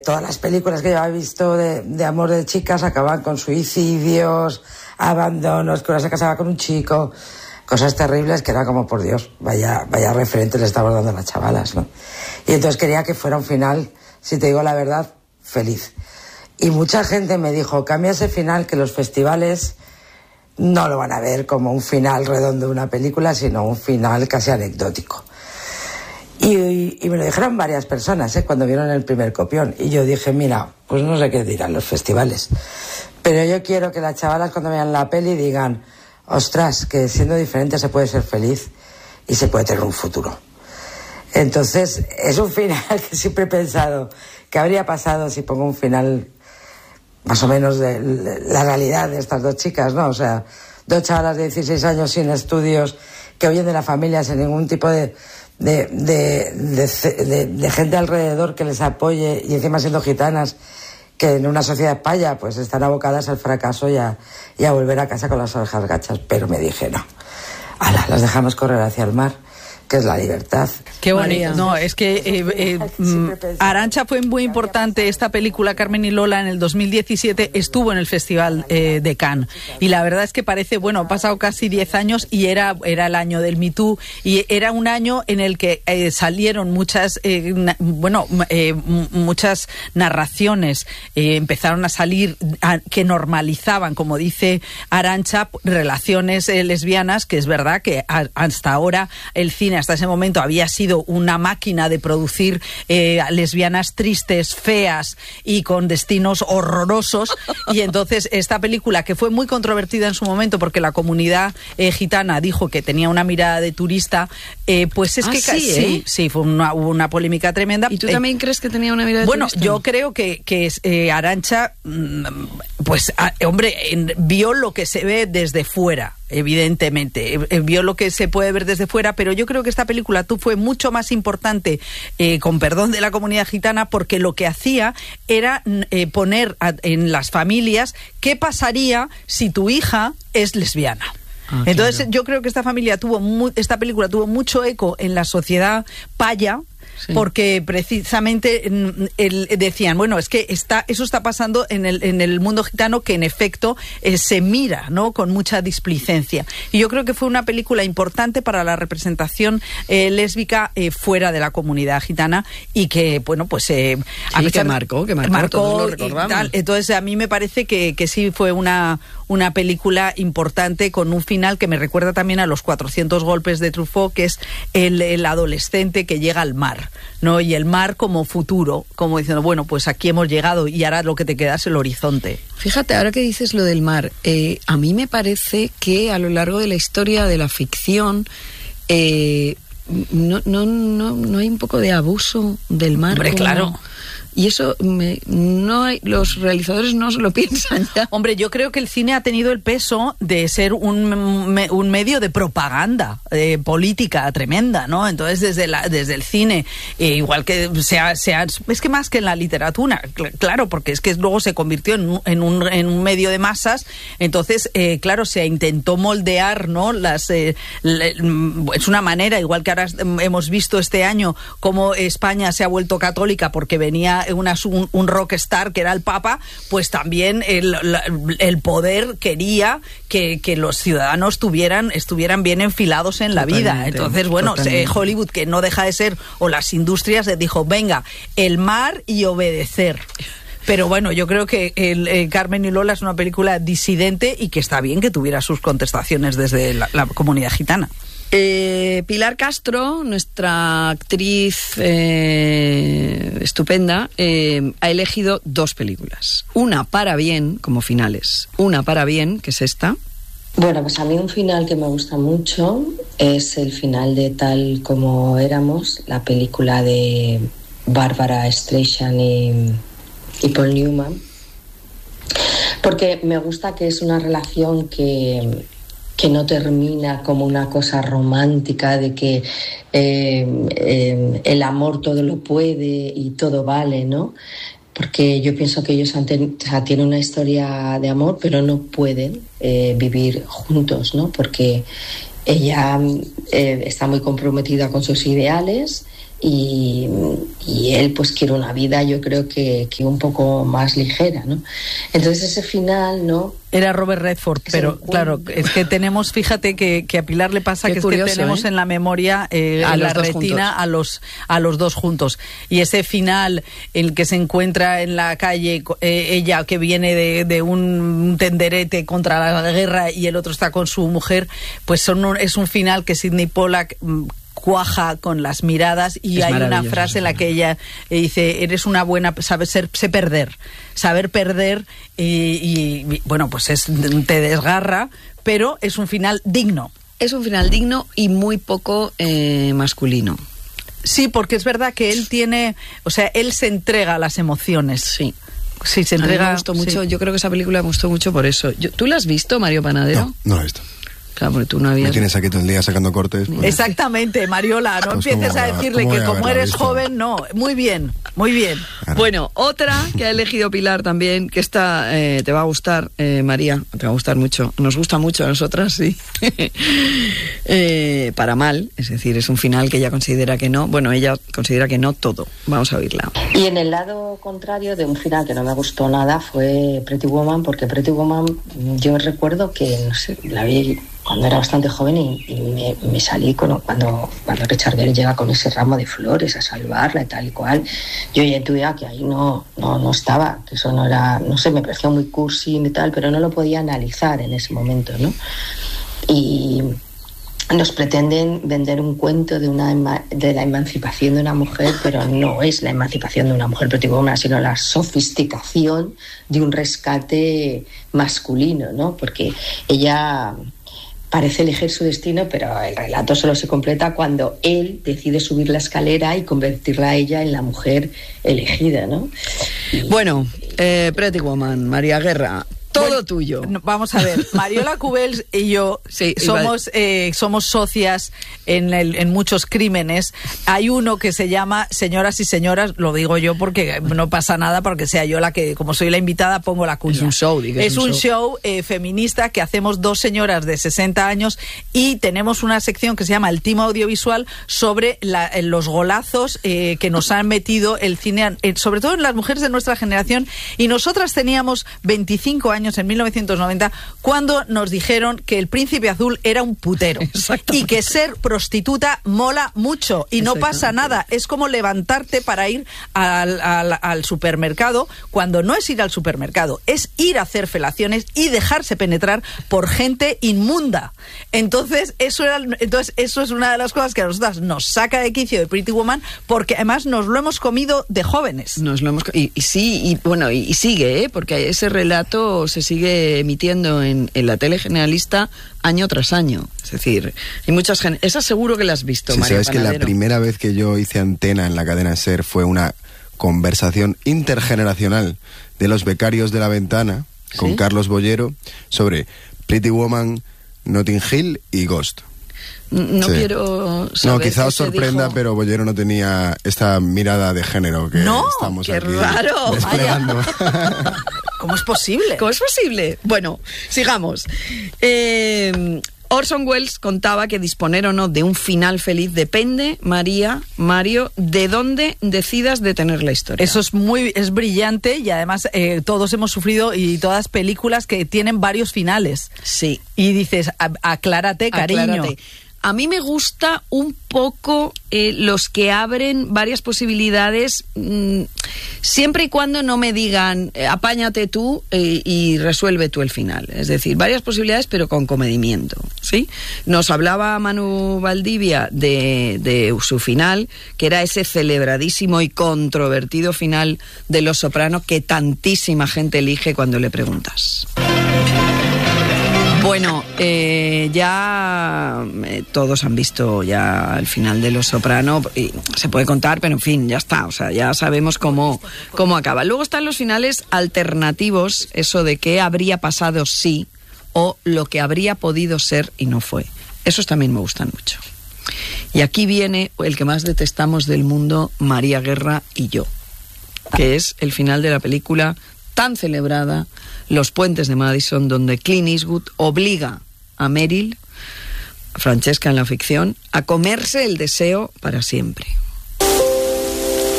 Todas las películas que yo había visto de amor de chicas acababan con suicidios, abandonos, que una se casaba con un chico, cosas terribles que era como, por Dios, vaya referente le estamos dando a las chavalas, ¿no? Y entonces quería que fuera un final, si te digo la verdad, feliz. Y mucha gente me dijo, cambia ese final, que los festivales no lo van a ver como un final redondo de una película, sino un final casi anecdótico. Y me lo dijeron varias personas, cuando vieron el primer copión. Y yo dije, mira, pues no sé qué dirán los festivales, pero yo quiero que las chavalas cuando vean la peli digan, ostras, que siendo diferente se puede ser feliz y se puede tener un futuro. Entonces, es un final que siempre he pensado, ¿qué habría pasado si pongo un final más o menos de la realidad de estas dos chicas, ¿no? O sea, dos chavalas de 16 años sin estudios, que huyen de la familia sin ningún tipo de gente alrededor que les apoye, y encima siendo gitanas, que en una sociedad paya pues están abocadas al fracaso y a volver a casa con las orejas gachas. Pero me dije, no, las dejamos correr hacia el mar, que es la libertad. Qué bonito. No, es que Arantxa fue muy importante. Esta película, Carmen y Lola, en el 2017 estuvo en el Festival de Cannes. Y la verdad es que parece, bueno, ha pasado casi 10 años y era el año del Me Too. Y era un año en el que salieron muchas narraciones. Empezaron a salir que normalizaban, como dice Arantxa, relaciones lesbianas, que es verdad que hasta ahora el cine, hasta ese momento, había sido una máquina de producir lesbianas tristes, feas y con destinos horrorosos. Y entonces esta película, que fue muy controvertida en su momento porque la comunidad gitana dijo que tenía una mirada de turista, pues es sí, fue hubo una polémica tremenda. ¿Y tú también crees que tenía una mirada de turista? Bueno, yo creo que Arantxa, pues, vio lo que se ve desde fuera. Evidentemente, vio lo que se puede ver desde fuera, pero yo creo que esta película fue mucho más importante, con perdón de la comunidad gitana, porque lo que hacía era poner en las familias qué pasaría si tu hija es lesbiana. Entonces, claro, yo creo que esta película tuvo mucho eco en la sociedad paya. Sí. Porque precisamente decían, bueno, es que eso está pasando en el mundo gitano, que en efecto se mira, ¿no?, con mucha displicencia. Y yo creo que fue una película importante para la representación lésbica fuera de la comunidad gitana, y que, bueno, pues que marcó, todos lo recordamos. Tal. Entonces, a mí me parece que sí fue una película importante, con un final que me recuerda también a Los 400 golpes de Truffaut, que es el adolescente que llega al mar, ¿no? Y el mar como futuro, como diciendo, bueno, pues aquí hemos llegado y ahora lo que te queda es el horizonte. Fíjate, ahora que dices lo del mar, a mí me parece que a lo largo de la historia de la ficción no hay un poco de abuso del mar. Hombre, claro. Y eso los realizadores no se lo piensan ya. Hombre, yo creo que el cine ha tenido el peso de ser un medio de propaganda política tremenda, ¿no? Entonces, desde el cine, igual que es que más que en la literatura, claro, porque es que luego se convirtió en un medio de masas. Entonces, claro, se intentó moldear, ¿no? Es una manera, igual que ahora hemos visto este año cómo España se ha vuelto católica porque venía un rockstar que era el Papa, pues también el poder quería que los ciudadanos estuvieran bien enfilados en la vida. Entonces, bueno, Hollywood, que no deja de ser, o las industrias, dijo, venga, el mar y obedecer. Pero bueno, yo creo que Carmen y Lola es una película disidente y que está bien que tuviera sus contestaciones desde la comunidad gitana. Pilar Castro, nuestra actriz estupenda, ha elegido 2 películas. Una para bien, como finales. Una para bien, que es esta. Bueno, pues a mí un final que me gusta mucho es el final de Tal como éramos, la película de Barbara Streisand y Paul Newman, porque me gusta que es una relación que no termina como una cosa romántica de que el amor todo lo puede y todo vale, ¿no? Porque yo pienso que ellos tienen una historia de amor, pero no pueden vivir juntos, ¿no? Porque ella está muy comprometida con sus ideales y él pues quiere una vida, yo creo que un poco más ligera, ¿no? Entonces ese final, ¿no? Era Robert Redford, pero claro, es que tenemos, fíjate que a Pilar le pasa, qué que curioso, es que tenemos en la memoria, en la retina, a los dos juntos. Y ese final, el que se encuentra en la calle, ella que viene de un tenderete contra la guerra y el otro está con su mujer, pues es un final que Sidney Pollack cuaja con las miradas, y hay una frase en la que ella dice: eres una buena, saber perder, y bueno, pues te desgarra, pero es un final digno. Es un final digno y muy poco masculino. Sí, porque es verdad que él él se entrega a las emociones. Sí. Sí, se entrega. A mí me gustó mucho, yo creo que esa película me gustó mucho por eso. ¿Tú la has visto, Mario Panadero? No la he visto. Claro, porque tú no habías... Me tienes aquí todo el día sacando cortes. Pues... Exactamente, Mariola, no pues empieces a decirle que como eres joven, no. Muy bien, muy bien. Bueno, otra que ha elegido Pilar también, que esta te va a gustar, María, te va a gustar mucho. Nos gusta mucho a nosotras, sí. Para mal, es decir, es un final que ella considera que no. Bueno, ella considera que no todo. Vamos a oírla. Y en el lado contrario de un final que no me gustó nada fue Pretty Woman, porque Pretty Woman, yo recuerdo que, no sé, la vi cuando era bastante joven y me salí cuando Richard Gere llega con ese ramo de flores a salvarla y tal y cual. Yo ya intuía que ahí no estaba, que eso no era, no sé, me pareció muy cursi y tal, pero no lo podía analizar en ese momento, ¿no? Y nos pretenden vender un cuento de la emancipación de una mujer, pero no es la emancipación de una mujer Pretty Woman, sino la sofisticación de un rescate masculino, ¿no? Porque ella parece elegir su destino, pero el relato solo se completa cuando él decide subir la escalera y convertirla a ella en la mujer elegida, ¿no? Bueno, Pretty Woman, María Guerra, todo tuyo. Vamos a ver, Mariola Cubels y yo somos socias en muchos crímenes. Hay uno que se llama Señoras y Señoras, lo digo yo porque no pasa nada, porque sea yo la que, como soy la invitada, pongo la cuña. Es un show, es un show feminista que hacemos dos señoras de 60 años y tenemos una sección que se llama El Timo Audiovisual sobre los golazos que nos han metido el cine, sobre todo en las mujeres de nuestra generación, y nosotras teníamos 25 años en 1990 cuando nos dijeron que El Príncipe Azul era un putero y que ser prostituta mola mucho y no pasa nada, es como levantarte para ir al supermercado, cuando no es ir al supermercado, es ir a hacer felaciones y dejarse penetrar por gente inmunda. Entonces eso es una de las cosas que a nosotras nos saca de quicio de Pretty Woman, porque además nos lo hemos comido de jóvenes. Y sigue, porque ese relato se sigue emitiendo en la tele generalista año tras año. Es decir, hay muchas... Esa seguro que la has visto, María Sabes Panadero. Que la primera vez que yo hice antena en la cadena SER fue una conversación intergeneracional de los becarios de La Ventana, con Carlos Bollero, sobre Pretty Woman, Notting Hill y Ghost. No quiero saber. No, quizá os sorprenda, pero Bollero no tenía esta mirada de género que estamos qué aquí raro. desplegando. ¿Cómo es posible? ¿Cómo es posible? Bueno, sigamos. Orson Welles contaba que disponer o no de un final feliz depende, Mario, de dónde decidas detener la historia. Eso es brillante, y además todos hemos sufrido, y todas películas que tienen varios finales. Sí. Y dices, aclárate, cariño. A mí me gusta un poco los que abren varias posibilidades, siempre y cuando no me digan apáñate tú y resuelve tú el final. Es decir, varias posibilidades, pero con comedimiento, ¿sí? Nos hablaba Manu Valdivia de su final, que era ese celebradísimo y controvertido final de Los Soprano que tantísima gente elige cuando le preguntas. Bueno, ya todos han visto ya el final de Los Soprano, y se puede contar, pero en fin, ya está, o sea, ya sabemos cómo acaba. Luego están los finales alternativos, eso de qué habría pasado si, o lo que habría podido ser y no fue. Esos también me gustan mucho. Y aquí viene el que más detestamos del mundo, María Guerra y yo, que es el final de la película tan celebrada, Los Puentes de Madison, donde Clint Eastwood obliga a Meryl, Francesca en la ficción, a comerse el deseo para siempre.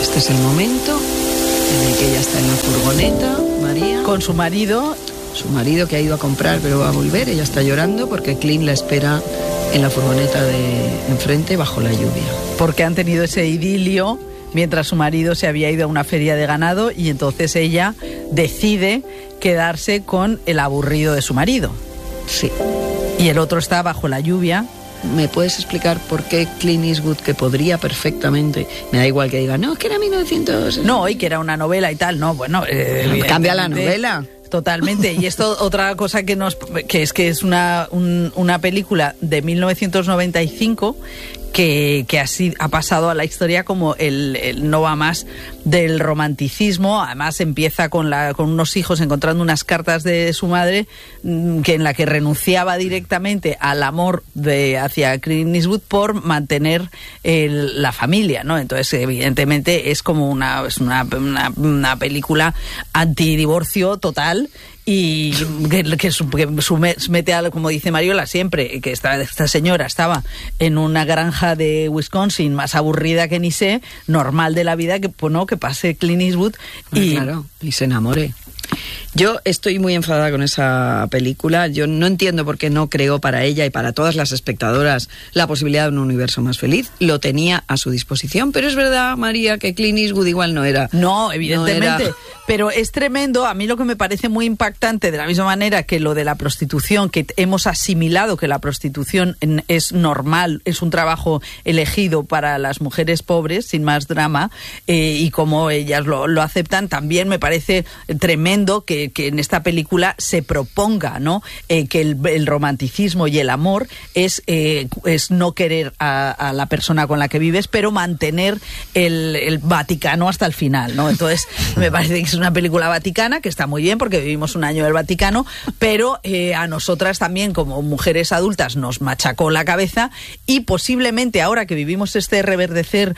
Este es el momento en el que ella está en la furgoneta, María. Con su marido. Su marido que ha ido a comprar pero va a volver. Ella está llorando porque Clint la espera en la furgoneta de enfrente bajo la lluvia. Porque han tenido ese idilio mientras su marido se había ido a una feria de ganado y entonces ella decide quedarse con el aburrido de su marido. Sí. Y el otro está bajo la lluvia. ¿Me puedes explicar por qué Clint Eastwood, que podría perfectamente, me da igual que diga, no, es que era 1900... No, y que era una novela y tal, no, bueno... cambia la novela. Totalmente, y esto otra cosa que es una película de 1995 que así ha pasado a la historia como el no va más del romanticismo. Además empieza con unos hijos encontrando unas cartas de su madre en la que renunciaba directamente al amor hacia Clint Eastwood por mantener la familia, ¿no? Entonces evidentemente es como una película antidivorcio total. Y que somete a, como dice Mariola siempre, que esta señora estaba en una granja de Wisconsin más aburrida que ni sé, normal de la vida, que pase Clint Eastwood y se enamore. Yo estoy muy enfadada con esa película. Yo no entiendo por qué no creó para ella y para todas las espectadoras la posibilidad de un universo más feliz. Lo tenía a su disposición, pero es verdad, María, que Clint Eastwood igual no era. No, evidentemente. No pero es tremendo. A mí lo que me parece muy impactante, de la misma manera que lo de la prostitución, que hemos asimilado que la prostitución es normal, es un trabajo elegido para las mujeres pobres, sin más drama, y como ellas lo aceptan, también me parece tremendo que en esta película se proponga, ¿no? Que el romanticismo y el amor es no querer a la persona con la que vives, pero mantener el Vaticano hasta el final, ¿no? Entonces me parece que es una película vaticana, que está muy bien porque vivimos un año en el Vaticano, pero a nosotras también como mujeres adultas nos machacó la cabeza, y posiblemente ahora que vivimos este reverdecer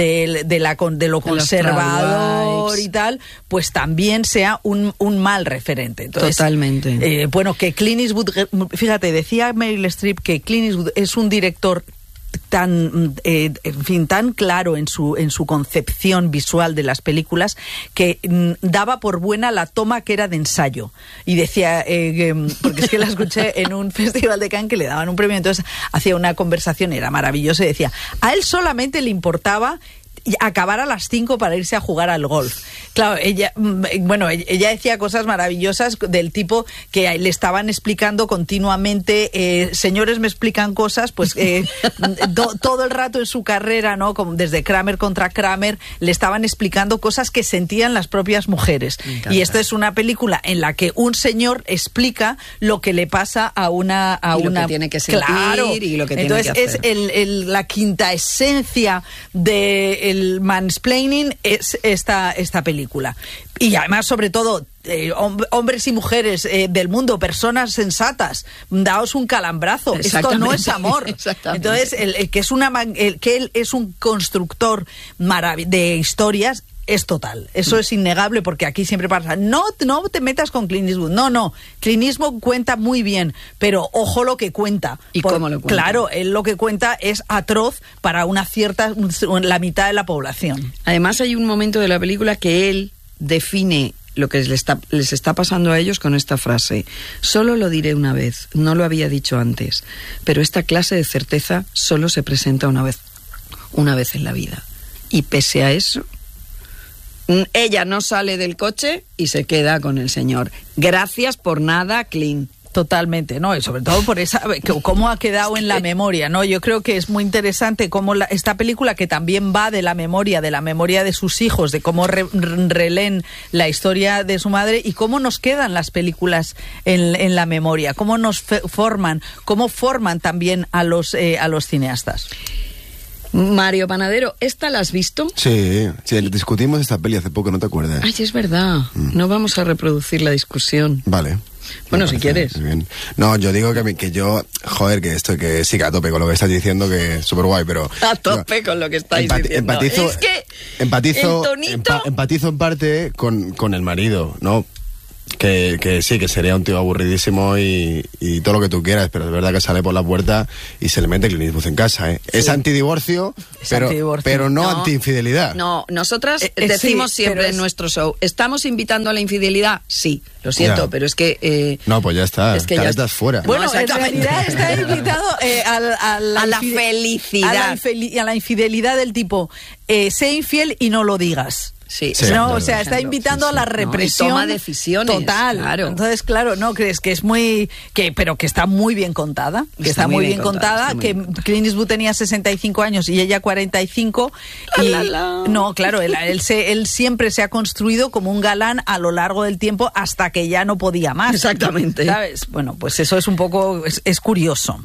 de lo conservador y tal, pues también sea un mal referente. Entonces, totalmente. Que Clint Eastwood, fíjate, decía Meryl Streep que Clint Eastwood es un director tan claro en su concepción visual de las películas, que daba por buena la toma que era de ensayo, y decía porque es que la escuché en un festival de Cannes que le daban un premio, entonces hacía una conversación, era maravillosa, y decía, a él solamente le importaba acabar a las 5 para irse a jugar al golf. Claro, ella decía cosas maravillosas del tipo que le estaban explicando continuamente, señores me explican cosas, pues todo el rato en su carrera, ¿no? Como desde Kramer contra Kramer, le estaban explicando cosas que sentían las propias mujeres. Y esto es una película en la que un señor explica lo que le pasa a una que tiene que sentir, claro, y lo que tiene que hacer. Entonces es la quinta esencia de el mansplaining, es esta película. Y además, sobre todo, hombres y mujeres del mundo, personas sensatas, daos un calambrazo. Esto no es amor. Entonces, que él es un constructor de historias, es total. Eso es innegable, porque aquí siempre pasa, no te metas con Clint Eastwood. No. Clint Eastwood cuenta muy bien, pero ojo lo que cuenta. ¿Y cómo lo cuenta? Claro, él lo que cuenta es atroz para la mitad de la población. Además, hay un momento de la película que él define lo que les está pasando a ellos con esta frase: solo lo diré una vez, no lo había dicho antes, pero esta clase de certeza solo se presenta una vez en la vida. Y pese a eso, ella no sale del coche y se queda con el señor. Gracias por nada, Clint. Totalmente, ¿no? Y sobre todo por cómo ha quedado en la memoria, ¿no? Yo creo que es muy interesante cómo esta película, que también va de la memoria de sus hijos, de cómo releen la historia de su madre, y cómo nos quedan las películas en la memoria, cómo nos forman también a los cineastas. Mario Panadero, ¿esta la has visto? Sí, discutimos esta peli hace poco, ¿no te acuerdas? Ay, es verdad. No vamos a reproducir la discusión. Vale. Bueno, si quieres. Bien. No, yo digo que yo, que sí, que a tope con lo que estás diciendo, que es súper guay, pero... A tope con lo que estáis diciendo. Empatizo en parte con el marido, ¿no? que sí, que sería un tío aburridísimo y todo lo que tú quieras, pero es verdad que sale por la puerta y se le mete Clint Eastwood en casa, ¿eh? Sí. Es antidivorcio, pero no anti-infidelidad. No, nosotras decimos sí, siempre en nuestro show, ¿estamos invitando a la infidelidad? Sí, lo siento, pero es que... no, pues ya está, es que ya estás fuera. Bueno, en realidad está invitado a la felicidad. A la infidelidad del tipo, sé infiel y no lo digas. Sí, no, o sea, está invitando a la represión. Toma decisiones. Total. Claro. Entonces, claro, ¿no crees que es muy. Pero que está muy bien contada? Que está muy bien contada. Que Clint Eastwood tenía 65 años y ella 45. No, claro, él siempre se ha construido como un galán a lo largo del tiempo hasta que ya no podía más. Exactamente. ¿Sabes? Bueno, pues eso es un poco. Es curioso.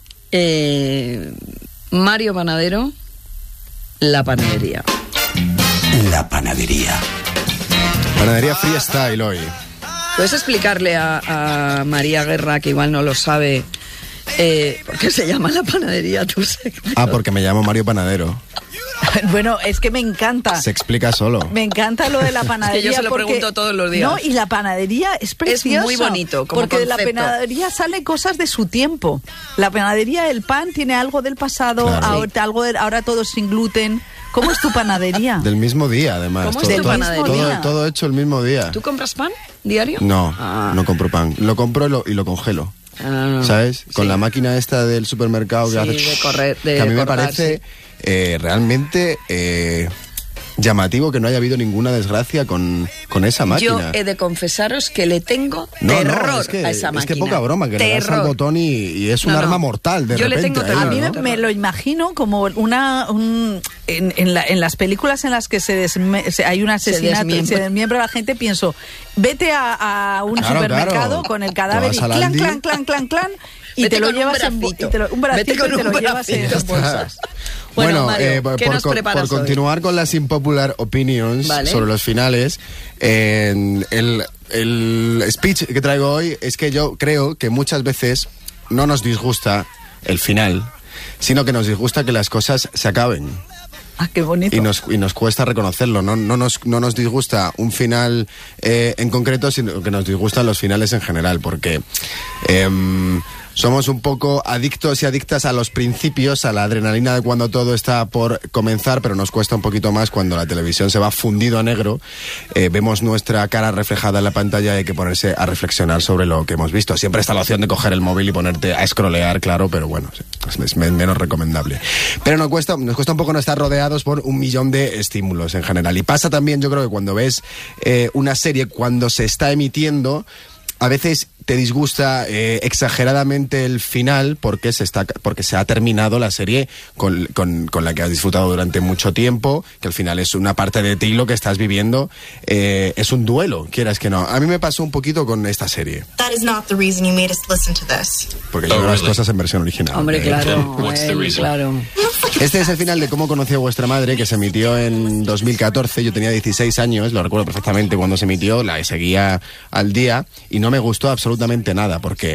Mario Panadero, La Panadería. La Panadería. Panadería freestyle hoy. ¿Puedes explicarle a María Guerra, que igual no lo sabe, por qué se llama La Panadería tu sección? Porque me llamo Mario Panadero. Bueno, es que me encanta. Se explica solo. Me encanta lo de la panadería. Es que yo se lo pregunto todos los días. No, y la panadería es precioso. Es muy bonito como porque concepto. de la panadería salen cosas de su tiempo. La panadería, el pan tiene algo del pasado, claro. ahora todo sin gluten. ¿Cómo es tu panadería? Del mismo día, además. ¿Cómo es tu panadería? Todo hecho el mismo día. ¿Tú compras pan diario? No, no compro pan. Lo compro y lo congelo. ¿Sabes? Con la máquina esta del supermercado que hace... que a mí me parece realmente llamativo que no haya habido ninguna desgracia con esa máquina. Yo he de confesaros que le tengo terror a esa máquina. Es que poca broma, que le das al botón y es un arma mortal de repente. Yo le tengo terror. A mí me lo imagino como en las películas en las que hay un asesinato y se desmiembra la gente, pienso, vete a un supermercado con el cadáver y clan, clan, clan, clan, clan, y te lo llevas en bolsas. Bueno, Mario, ¿qué nos preparas por continuar con las unpopular opinions sobre los finales, el speech que traigo hoy es que yo creo que muchas veces no nos disgusta el final, sino que nos disgusta que las cosas se acaben. Ah, qué bonito. Y nos cuesta reconocerlo. No nos disgusta un final en concreto, sino que nos disgustan los finales en general, porque somos un poco adictos y adictas a los principios, a la adrenalina de cuando todo está por comenzar, pero nos cuesta un poquito más cuando la televisión se va fundido a negro, vemos nuestra cara reflejada en la pantalla y hay que ponerse a reflexionar sobre lo que hemos visto. Siempre está la opción de coger el móvil y ponerte a scrollear, claro, pero bueno, es menos recomendable. Pero nos cuesta un poco no estar rodeados por un millón de estímulos en general. Y pasa también, yo creo que cuando ves una serie, cuando se está emitiendo, a veces te disgusta exageradamente el final porque se ha terminado la serie con la que has disfrutado durante mucho tiempo, que al final es una parte de ti lo que estás viviendo, es un duelo, quieras que no. A mí me pasó un poquito con esta serie. Porque yo veo las cosas en versión original. Hombre, claro, claro. Este es el final de Cómo conocí a vuestra madre, que se emitió en 2014. Yo tenía 16 años, lo recuerdo perfectamente cuando se emitió, la seguía al día y no me gustó absolutamente nada, porque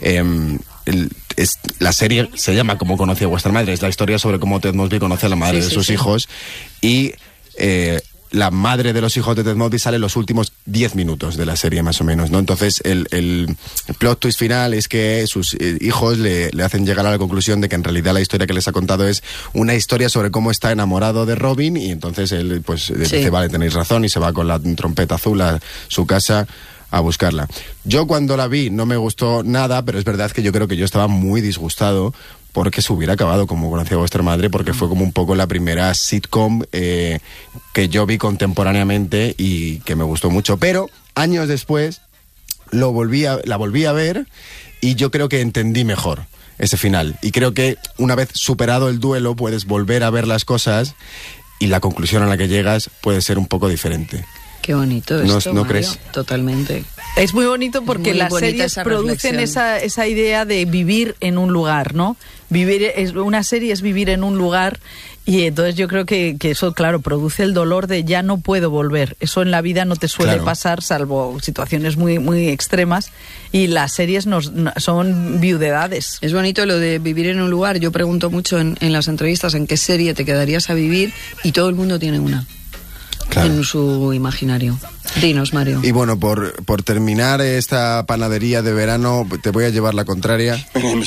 la serie se llama Cómo conocí a vuestra madre, es la historia sobre cómo Ted Mosby conoce a la madre de sus hijos, y la madre de los hijos de Ted Mosby sale en los últimos 10 minutos de la serie, más o menos, ¿no? Entonces el plot twist final es que sus hijos le hacen llegar a la conclusión de que en realidad la historia que les ha contado es una historia sobre cómo está enamorado de Robin, y entonces él pues dice, vale, tenéis razón, y se va con la trompeta azul a su casa a buscarla. Yo cuando la vi no me gustó nada, pero es verdad que yo creo que yo estaba muy disgustado porque se hubiera acabado Como conocí a vuestra madre, porque fue como un poco la primera sitcom que yo vi contemporáneamente y que me gustó mucho. Pero años después la volví a ver y yo creo que entendí mejor ese final. Y creo que una vez superado el duelo puedes volver a ver las cosas y la conclusión a la que llegas puede ser un poco diferente. Qué bonito esto, ¿No Mario? crees? Totalmente. Es muy bonito porque muy las series producen esa idea de vivir en un lugar, ¿no? Una serie es vivir en un lugar, y entonces yo creo que eso, claro, produce el dolor de ya no puedo volver. Eso en la vida no te suele pasar, salvo situaciones muy, muy extremas, y las series son viudedades. Es bonito lo de vivir en un lugar. Yo pregunto mucho en las entrevistas en qué serie te quedarías a vivir y todo el mundo tiene una. en su imaginario. Dinos, Mario. Y bueno, por terminar esta panadería de verano, te voy a llevar la contraria.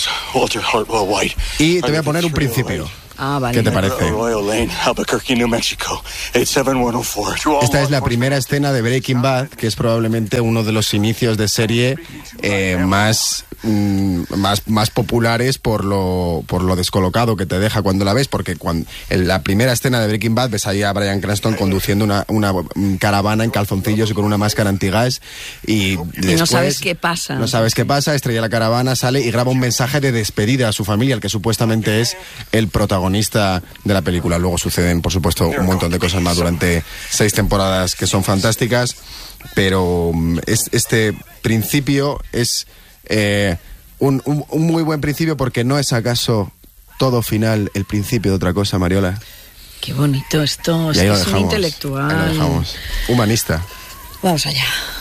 Y te voy a poner un principio. Ah, vale. ¿Qué te parece? Esta es la primera escena de Breaking Bad, que es probablemente uno de los inicios de serie más populares por lo descolocado que te deja cuando la ves, porque en la primera escena de Breaking Bad ves ahí a Bryan Cranston conduciendo una caravana en calzoncillos y con una máscara antigas y después, no sabes qué pasa. No sabes qué pasa, estrella la caravana, sale y graba un mensaje de despedida a su familia, el que supuestamente es el protagonista de la película. Luego suceden, por supuesto, un montón de cosas más durante 6 temporadas que son fantásticas, pero este principio es un muy buen principio, porque no es acaso todo final el principio de otra cosa, Mariola. Qué bonito esto, y ahí es lo un dejamos, intelectual. Ahí lo dejamos. Humanista. Vamos allá.